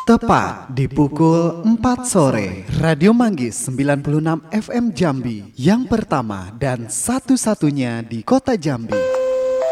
Tepat di pukul 4 sore, Radio Manggis 96 FM Jambi, yang pertama dan satu-satunya di kota Jambi.